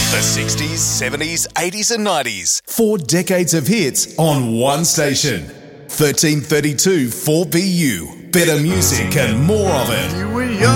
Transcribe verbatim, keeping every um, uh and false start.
The sixties, seventies, eighties and nineties. Four decades of hits on one station. thirteen thirty-two four B U. Better music and more of it. You were young.